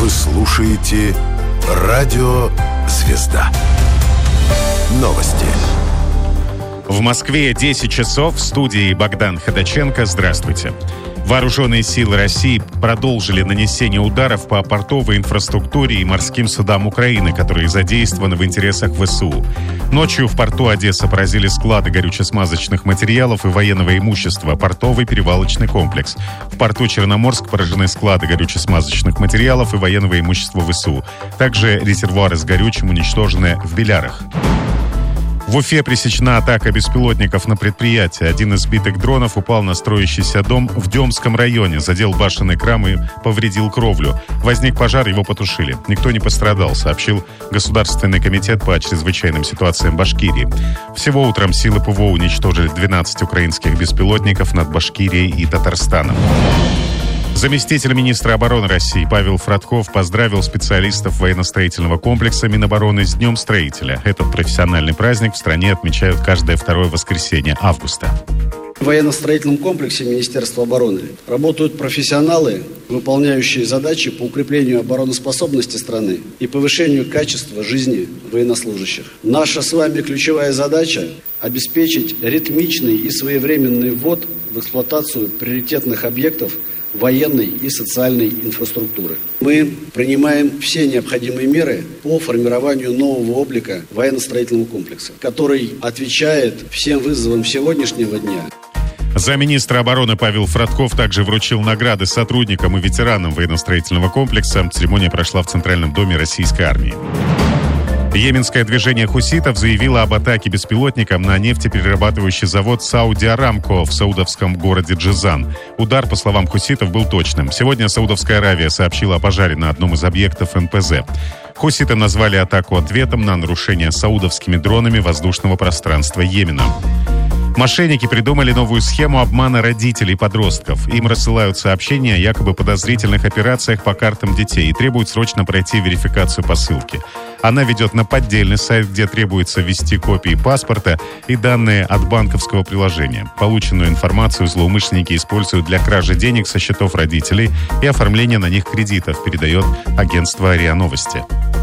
Вы слушаете Радио Звезда. Новости. В Москве 10 часов. В студии Богдан Ходаченко. Здравствуйте. Вооруженные силы России продолжили нанесение ударов по портовой инфраструктуре и морским судам Украины, которые задействованы в интересах ВСУ. Ночью в порту Одесса поразили склады горюче-смазочных материалов и военного имущества, портовый перевалочный комплекс. В порту Черноморск поражены склады горюче-смазочных материалов и военного имущества ВСУ. Также резервуары с горючим уничтожены в Белярах. В Уфе пресечена атака беспилотников на предприятие. Один из сбитых дронов упал на строящийся дом в Демском районе, задел башенный кран и повредил кровлю. Возник пожар, его потушили. Никто не пострадал, сообщил Государственный комитет по чрезвычайным ситуациям Башкирии. Всего утром силы ПВО уничтожили 12 украинских беспилотников над Башкирией и Татарстаном. Заместитель министра обороны России Павел Фродков поздравил специалистов военно-строительного комплекса Минобороны с Днем строителя. Этот профессиональный праздник в стране отмечают каждое второе воскресенье августа. В военно-строительном комплексе Министерства обороны работают профессионалы, выполняющие задачи по укреплению обороноспособности страны и повышению качества жизни военнослужащих. Наша с вами ключевая задача – обеспечить ритмичный и своевременный ввод в эксплуатацию приоритетных объектов военной и социальной инфраструктуры. Мы принимаем все необходимые меры по формированию нового облика военно-строительного комплекса, который отвечает всем вызовам сегодняшнего дня. Замминистра обороны Павел Фродков также вручил награды сотрудникам и ветеранам военно-строительного комплекса. Церемония прошла в Центральном доме российской армии. Йеменское движение хуситов заявило об атаке беспилотником на нефтеперерабатывающий завод Saudi Aramco в саудовском городе Джизан. Удар, по словам хуситов, был точным. Сегодня Саудовская Аравия сообщила о пожаре на одном из объектов НПЗ. Хуситы назвали атаку ответом на нарушение саудовскими дронами воздушного пространства Йемена. Мошенники придумали новую схему обмана родителей подростков. Им рассылают сообщения о якобы подозрительных операциях по картам детей и требуют срочно пройти верификацию посылки. Она ведет на поддельный сайт, где требуется ввести копии паспорта и данные от банковского приложения. Полученную информацию злоумышленники используют для кражи денег со счетов родителей и оформления на них кредитов, передает агентство РИА Новости.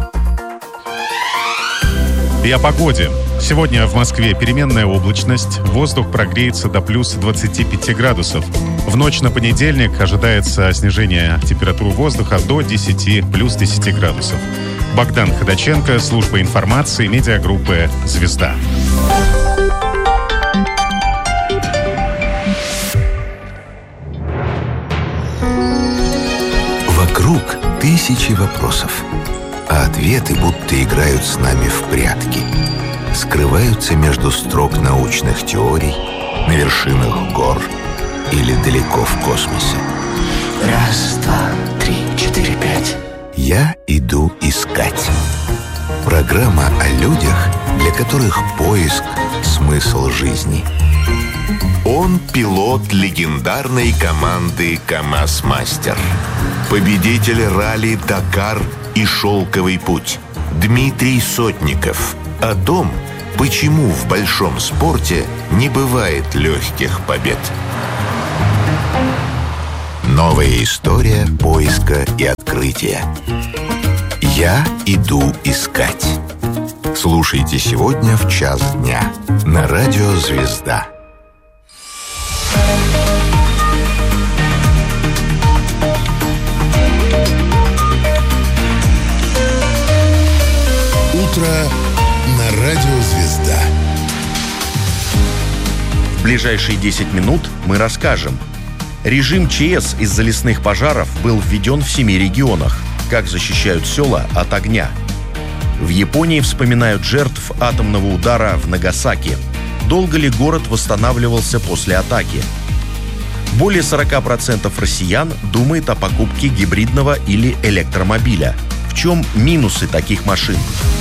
И о погоде. Сегодня в Москве переменная облачность, воздух прогреется до плюс 25 градусов. В ночь на понедельник ожидается снижение температуры воздуха до 10, плюс 10 градусов. Богдан Ходаченко, служба информации, медиагруппы «Звезда». Вокруг тысячи вопросов, а ответы будто играют с нами в прятки. Скрываются между строк научных теорий, на вершинах гор или далеко в космосе. Раз, два, три, четыре, пять. Я иду искать. Программа о людях, для которых поиск – смысл жизни. Он пилот легендарной команды КамАЗ-Мастер. Победитель ралли «Дакар» и «Шелковый путь» Дмитрий Сотников. О том, почему в большом спорте не бывает легких побед. Новая история поиска и открытия. Я иду искать. Слушайте сегодня в 1:00 дня на Радио Звезда. Утро на Радио Звезда. В ближайшие 10 минут мы расскажем. Режим ЧС из-за лесных пожаров был введен в 7 регионах. Как защищают села от огня. В Японии вспоминают жертв атомного удара в Нагасаки. Долго ли город восстанавливался после атаки? Более 40% россиян думает о покупке гибридного или электромобиля. В чем минусы таких машин?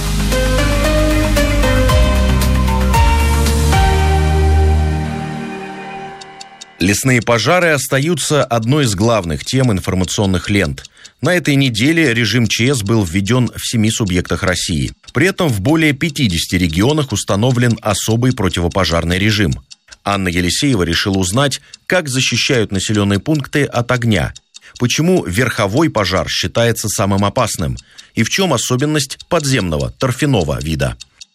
Лесные пожары остаются одной из главных тем информационных лент. На этой неделе режим ЧС был введен в 7 субъектах России. При этом в более 50 регионах установлен особый противопожарный режим. Анна Елисеева решила узнать, как защищают населенные пункты от огня. Почему верховой пожар считается самым опасным? И в чем особенность подземного торфяного вида?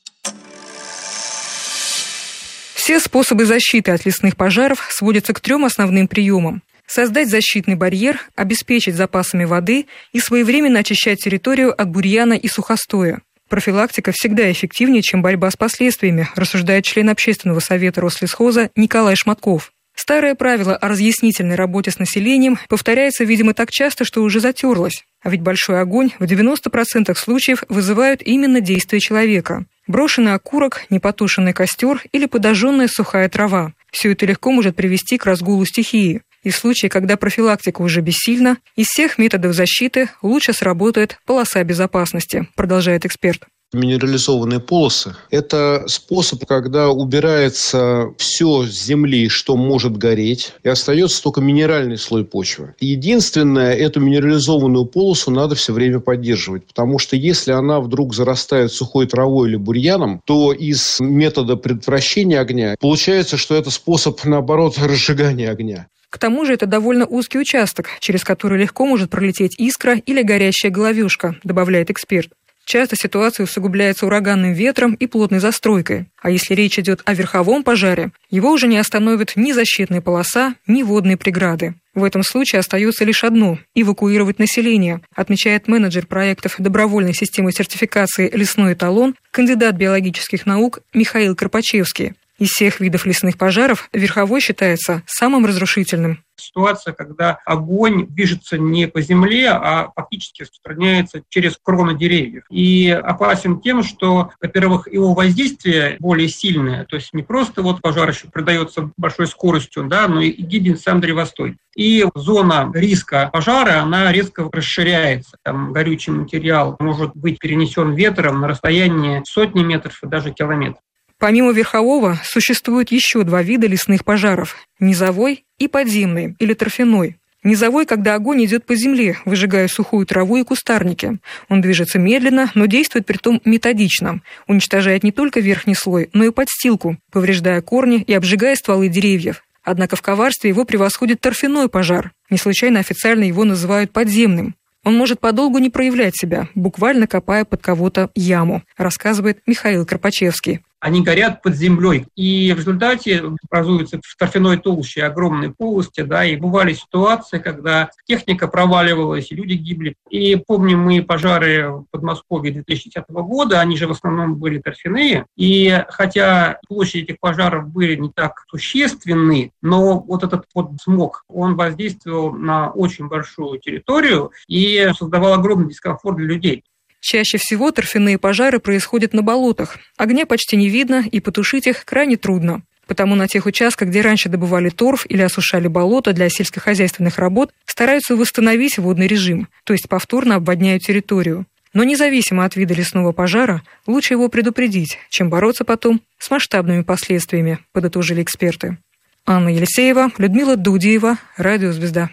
Все способы защиты от лесных пожаров сводятся к 3 основным приемам. Создать защитный барьер, обеспечить запасами воды и своевременно очищать территорию от бурьяна и сухостоя. Профилактика всегда эффективнее, чем борьба с последствиями, рассуждает член Общественного совета Рослесхоза Николай Шматков. Старое правило о разъяснительной работе с населением повторяется, видимо, так часто, что уже затерлось. А ведь большой огонь в 90% случаев вызывают именно действия человека. Брошенный окурок, непотушенный костер или подожженная сухая трава. Все это легко может привести к разгулу стихии. И в случае, когда профилактика уже бессильна, из всех методов защиты лучше сработает полоса безопасности, продолжает эксперт. Минерализованные полосы – это способ, когда убирается все с земли, что может гореть, и остается только минеральный слой почвы. Единственное, эту минерализованную полосу надо все время поддерживать, потому что если она вдруг зарастает сухой травой или бурьяном, то из метода предотвращения огня получается, что это способ, наоборот, разжигания огня. К тому же это довольно узкий участок, через который легко может пролететь искра или горящая головешка, добавляет эксперт. Часто ситуация усугубляется ураганным ветром и плотной застройкой. А если речь идет о верховом пожаре, его уже не остановит ни защитная полоса, ни водные преграды. В этом случае остается лишь одно – эвакуировать население, отмечает менеджер проектов добровольной системы сертификации «Лесной эталон», кандидат биологических наук Михаил Карпачевский. Из всех видов лесных пожаров верховой считается самым разрушительным. Ситуация, когда огонь движется не по земле, а фактически распространяется через кроны деревьев. И опасен тем, что, во-первых, его воздействие более сильное. То есть не просто пожар еще придается большой скоростью, но и гибнет сам древостой. И зона риска пожара, она резко расширяется. Там горючий материал может быть перенесен ветром на расстояние сотни метров и даже километров. Помимо верхового, существует еще 2 вида лесных пожаров – низовой и подземный, или торфяной. Низовой, когда огонь идет по земле, выжигая сухую траву и кустарники. Он движется медленно, но действует притом методично. Уничтожает не только верхний слой, но и подстилку, повреждая корни и обжигая стволы деревьев. Однако в коварстве его превосходит торфяной пожар. Не случайно официально его называют подземным. Он может подолгу не проявлять себя, буквально копая под кого-то яму, рассказывает Михаил Карпачевский. Они горят под землей. И в результате образуются в торфяной толще огромные полости, и бывали ситуации, когда техника проваливалась, и люди гибли. И помним мы пожары в Подмосковье 2010 года, они же в основном были торфяные. И хотя площади этих пожаров были не так существенны, но этот смог, он воздействовал на очень большую территорию и создавал огромный дискомфорт для людей. Чаще всего торфяные пожары происходят на болотах. Огня почти не видно, и потушить их крайне трудно. Потому на тех участках, где раньше добывали торф или осушали болото для сельскохозяйственных работ, стараются восстановить водный режим, то есть повторно обводняют территорию. Но независимо от вида лесного пожара, лучше его предупредить, чем бороться потом с масштабными последствиями, подытожили эксперты. Анна Елисеева, Людмила Дудиева, Радио Звезда.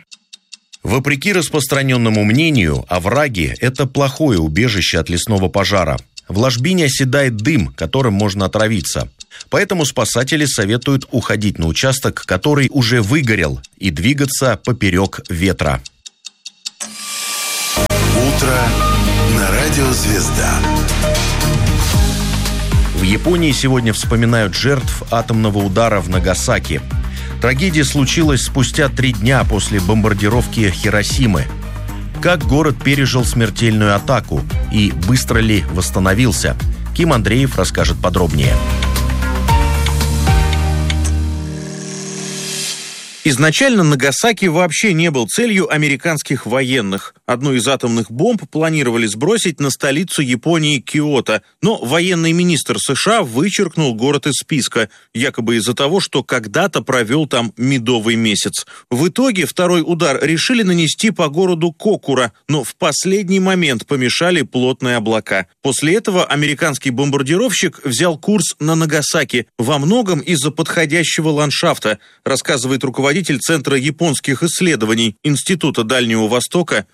Вопреки распространенному мнению, овраги – это плохое убежище от лесного пожара. В ложбине оседает дым, которым можно отравиться. Поэтому спасатели советуют уходить на участок, который уже выгорел, и двигаться поперек ветра. Утро на Радио Звезда. В Японии сегодня вспоминают жертв атомного удара в Нагасаки. Трагедия случилась спустя 3 дня после бомбардировки Хиросимы. Как город пережил смертельную атаку и быстро ли восстановился? Ким Андреев расскажет подробнее. Изначально Нагасаки вообще не был целью американских военных. Одну из атомных бомб планировали сбросить на столицу Японии Киото, но военный министр США вычеркнул город из списка, якобы из-за того, что когда-то провел там медовый месяц. В итоге второй удар решили нанести по городу Кокура, но в последний момент помешали плотные облака. После этого американский бомбардировщик взял курс на Нагасаки, во многом из-за подходящего ландшафта, рассказывает руководитель Центра японских исследований Института Дальнего Востока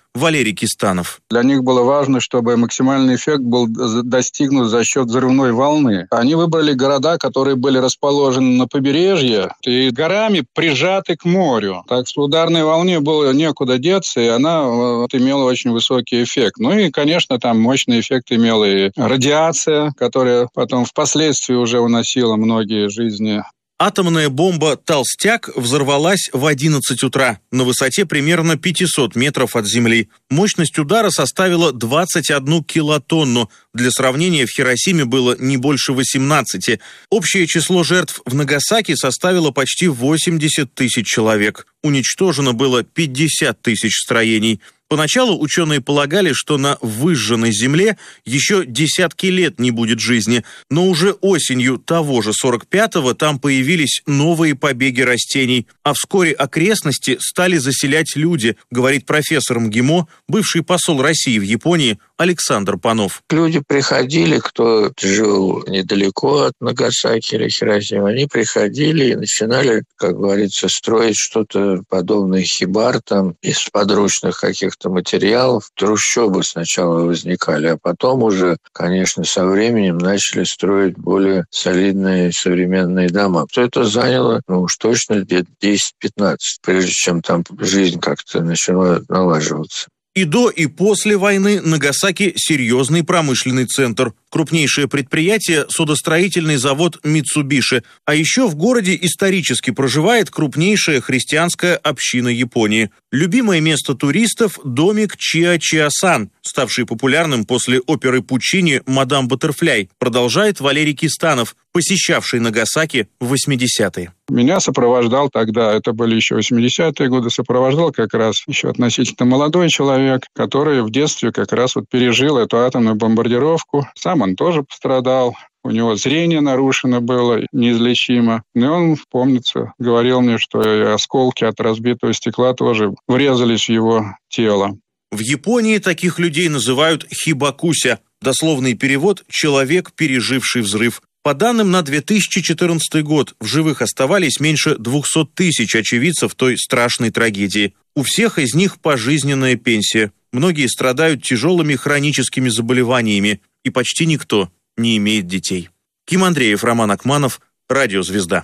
Валерий Кистанов. Для них было важно, чтобы максимальный эффект был достигнут за счет взрывной волны. Они выбрали города, которые были расположены на побережье и горами прижаты к морю. Так что ударной волне было некуда деться, и она имела очень высокий эффект. Ну и, конечно, там мощный эффект имела и радиация, которая потом впоследствии уже уносила многие жизни. Атомная бомба «Толстяк» взорвалась в 11 утра на высоте примерно 500 метров от земли. Мощность удара составила 21 килотонну. Для сравнения, в Хиросиме было не больше 18. Общее число жертв в Нагасаки составило почти 80 тысяч человек. Уничтожено было 50 тысяч строений. Поначалу ученые полагали, что на выжженной земле еще десятки лет не будет жизни, но уже осенью того же 45-го там появились новые побеги растений, а вскоре окрестности стали заселять люди, говорит профессор МГИМО, бывший посол России в Японии Александр Панов. Люди приходили, кто жил недалеко от Нагасаки или Хиросимы, они приходили и начинали, как говорится, строить что-то подобное хибар там из подручных каких-то материалов. Трущобы сначала возникали, а потом уже, конечно, со временем начали строить более солидные современные дома. То это заняло, уж точно лет 10-15, прежде чем там жизнь как-то начала налаживаться. И до, и после войны Нагасаки – серьезный промышленный центр. Крупнейшее предприятие – судостроительный завод «Митсубиши». А еще в городе исторически проживает крупнейшая христианская община Японии. Любимое место туристов – домик Чиа-Чиа-сан, ставший популярным после оперы Пуччини «Мадам Баттерфляй», продолжает Валерий Кистанов, посещавший Нагасаки в 80-е. Меня сопровождал тогда, это были еще 80-е годы, сопровождал как раз еще относительно молодой человек, который в детстве как раз пережил эту атомную бомбардировку. Сам он тоже пострадал. У него зрение нарушено было, неизлечимо. И он, помнится, говорил мне, что и осколки от разбитого стекла тоже врезались в его тело. В Японии таких людей называют хибакуся. Дословный перевод «человек, переживший взрыв». По данным на 2014 год, в живых оставались меньше 200 тысяч очевидцев той страшной трагедии. У всех из них пожизненная пенсия. Многие страдают тяжелыми хроническими заболеваниями, и почти никто не имеет детей. Ким Андреев, Роман Акманов, Радио «Звезда».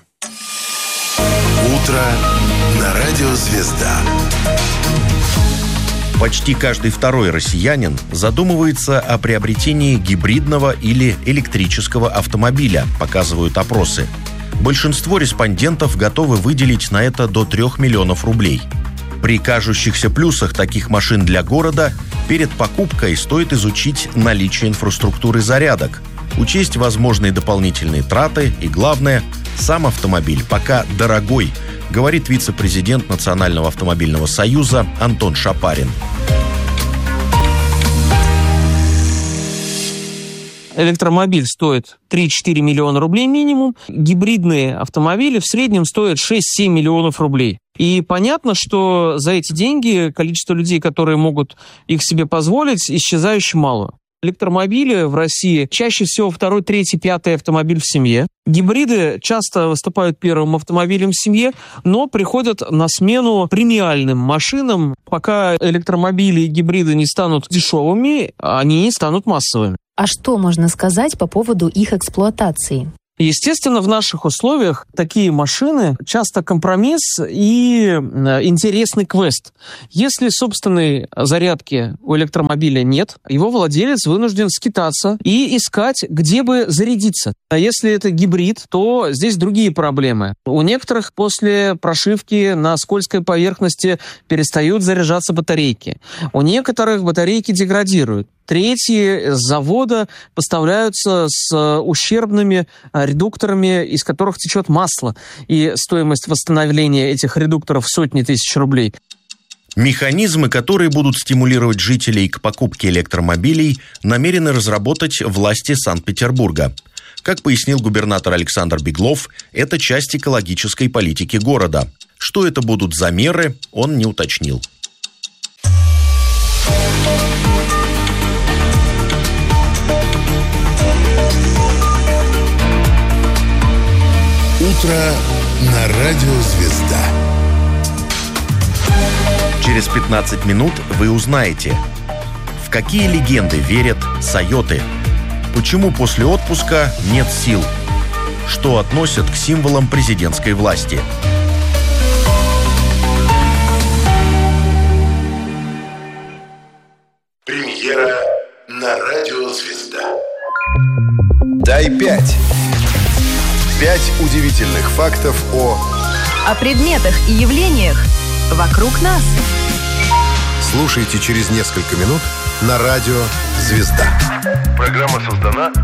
Утро на Радио «Звезда». Почти каждый второй россиянин задумывается о приобретении гибридного или электрического автомобиля, показывают опросы. Большинство респондентов готовы выделить на это до 3 миллионов рублей. При кажущихся плюсах таких машин для города перед покупкой стоит изучить наличие инфраструктуры зарядок, учесть возможные дополнительные траты и, главное, сам автомобиль пока дорогой, говорит вице-президент Национального автомобильного союза Антон Шапарин. Электромобиль стоит 3-4 миллиона рублей минимум. Гибридные автомобили в среднем стоят 6-7 миллионов рублей. И понятно, что за эти деньги количество людей, которые могут их себе позволить, исчезающе мало. Электромобили в России чаще всего 2-й, 3-й, 5-й автомобиль в семье. Гибриды часто выступают первым автомобилем в семье, но приходят на смену премиальным машинам. Пока электромобили и гибриды не станут дешевыми, они станут массовыми. А что можно сказать по поводу их эксплуатации? Естественно, в наших условиях такие машины часто компромисс и интересный квест. Если собственной зарядки у электромобиля нет, его владелец вынужден скитаться и искать, где бы зарядиться. А если это гибрид, то здесь другие проблемы. У некоторых после прошивки на скользкой поверхности перестают заряжаться батарейки. У некоторых батарейки деградируют. Третьи с завода поставляются с ущербными редукторами, из которых течет масло. И стоимость восстановления этих редукторов сотни тысяч рублей. Механизмы, которые будут стимулировать жителей к покупке электромобилей, намерены разработать власти Санкт-Петербурга. Как пояснил губернатор Александр Беглов, это часть экологической политики города. Что это будут за меры, он не уточнил. Утро на Радио «Звезда». Через 15 минут вы узнаете, в какие легенды верят сайоты, почему после отпуска нет сил, что относят к символам президентской власти. Премьера на Радио Звезда. Дай 5. 5 удивительных фактов о предметах и явлениях вокруг нас. Слушайте через несколько минут на Радио Звезда. Программа создана